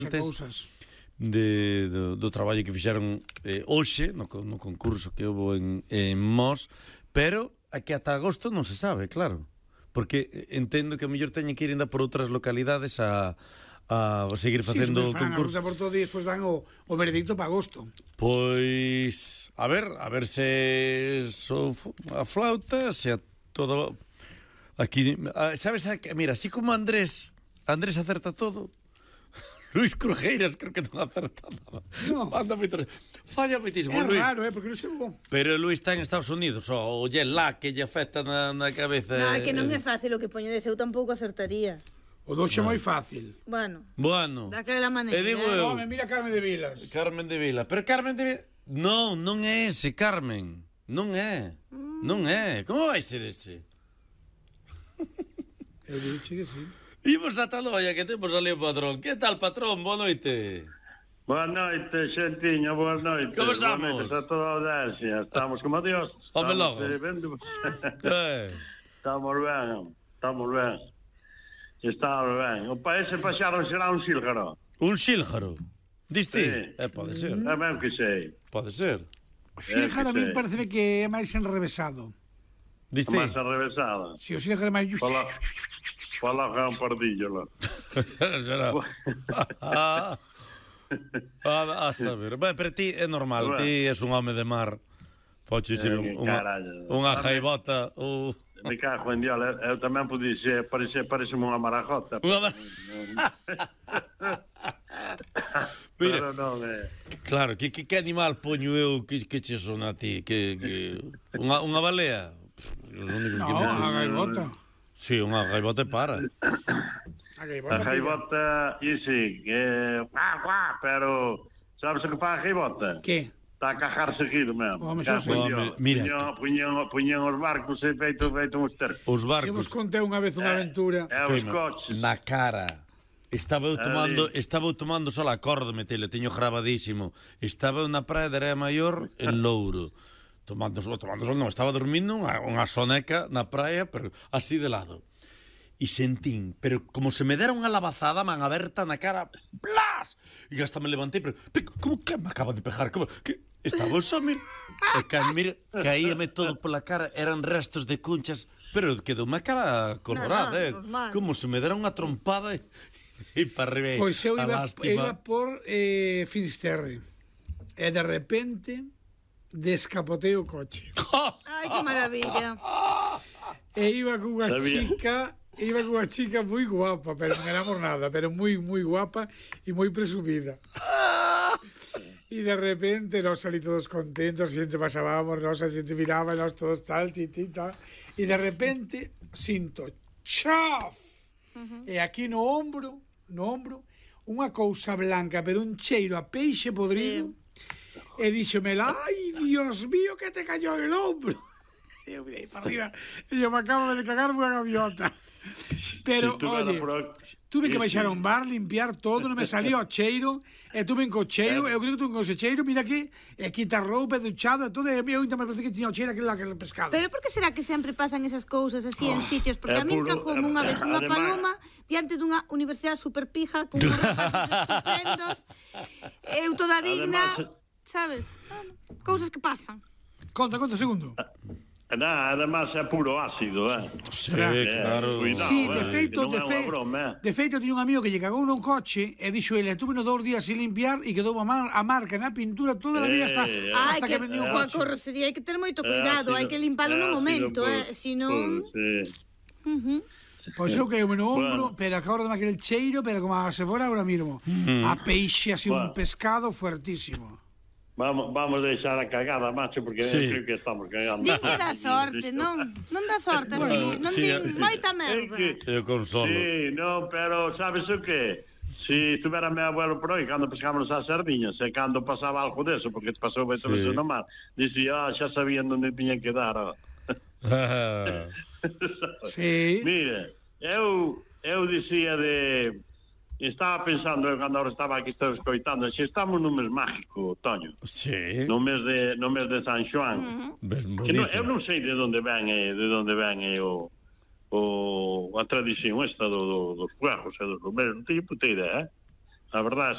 cousas do traballo que fixeron hoxe no concurso que houve en Mos, pero que ata agosto non se sabe, claro, porque entendo que a mellor teñen que ir ainda por outras localidades a seguir facendo o concurso. A por todo e despois dan o veredicto para agosto. Pois a ver se a flauta, se a todo aquí, sabes, mira, así como Andrés acerta todo, Luis Crujeiras creo que non acerta nada. No. Falla moitísimo, É Luis. raro, porque non sei bo. Pero Luis está en Estados Unidos, o lle lá que lle afecta na cabeza. Non, que non é fácil o que poñedes, eu tampouco acertaría. O doxe é moi fácil. Bueno, Daquela daquela maneira. E digo eu, Home, mira Carmen de Vilas. Carmen de Vila. Pero Carmen de Vila, non é ese, Carmen. Non é. Non é. Como vai ser ese? Eu dixe que sí. Imos a Taloia, que temos ali o patrón. Que tal, patrón? Boa noite. Boa noite, xentiño, boa noite. Como estamos? Boa noite a toda a audiencia. Estamos como Dios. Home logo. Estamos ben. Estamos ben. O ese paxaro será un sílgaro. Un sílgaro? Diste? Sí. Pode ser. É ben que sei. Pode ser. O sílgar a mí parece que é máis enrevesado. Diste? Máis arrevesada. Si, o sílgar é máis... Fala que é un pardillo, lá. Será. A saber. Ben, pero ti é normal, ti és un home de mar. Podes ser unha jaibota ou... Me cago en Dios, eu tamén podía ser, parece unha marajota. Mira, pero non é... Claro, que animal poño eu que che son a ti? Unha balea? No, a gaivota. Sí, unha gaivota para. A gaivota, e sí, pero sabes o que faz a gaivota? Que? Está a cajar seguido mesmo. Mira, puñan os barcos e feito un esterco. Os barcos. Se vos contei unha vez unha aventura. Os coches. Na cara. Estaba eu tomando só a corda, metele, teño grabadísimo. Estaba na praia de Area Maior en Louro. Tomando sol, non, estaba dormindo unha soneca na praia, pero así de lado. E sentín, pero como se me dera unha lavazada, man aberta na cara, ¡blas! E hasta me levantei, pero como que me acaba de pejar? Estaba o xamir, e caíame todo pola cara, eran restos de cunchas, pero quedou unha cara colorada, como se me dera unha trompada e para arriba. Pois eu iba por Finisterre, e de repente descapotei o coche. Ai, que maravilla. E iba cunha chica moi guapa, pero non era por nada, pero moi guapa e moi presumida. E de repente nós salí todos contentos, a xente pasábamos, a xente miraba, nós todos tal, e de repente sinto chaf! E aquí no ombro, unha cousa blanca, pero un cheiro a peixe podrido. E díxome, ai, Dios mío, que te cayó en el hombro. E eu mirei para arriba e eu me acabo de cagar unha gaviota. Pero, oye, tuve que baixar a un bar, limpiar todo, non me salía o cheiro, e tuve co cheiro, eu creo que tuve co cheiro, mira aquí, e quita roupa, duchado, e todo, e eu ainda me parece que tiña o cheiro aquele pescado. Pero por que será que sempre pasan esas cousas así en sitios? Porque a min cajome unha vez unha paloma diante dunha universidade superpija, con unhos estupendos, eu toda digna, sabes? Cousas que pasan. Conta, segundo. Además é puro ácido, Sí, claro. Sí, de feito tiña un amigo que lle cagou nun coche e dixo ele, tuve no 2 días sin limpiar e quedou a marca na pintura toda a vida hasta que vendí un coche. Coa corrosería hai que ter moito cuidado, hai que limpalo no momento, senón... Pois eu caíme no ombro, pero acabo de aquel cheiro, pero como se fora ahora mismo. A peixe, así un pescado fuertísimo. Vamos deixar a cagada, macho, porque creo que estamos cagando. Din que dá sorte, non dá sorte así, non din moita merda. Eu consolo. Sí, non, pero sabes o que? Si estuvera meu abuelo por aí, cando pescábamos as sardiñas, e cando pasaba algo deso, porque te pasou 20 veces no mar, dicía, xa sabían onde tiñan que dar. Sí. Mire, eu dicía de... Estaba pensando, cando ahora estaba aquí escoitando, se estamos nun mes mágico, Toño. Sí. No mes de San Xoán. Eu non sei de onde ven a tradición esta dos fuegos e dos lumeros, non teño puta idea, A verdade